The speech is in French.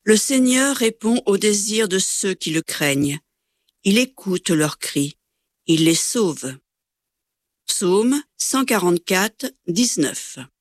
Le Seigneur répond aux désirs de ceux qui le craignent. Il écoute leurs cris. Il les sauve. Psaume 144, 19.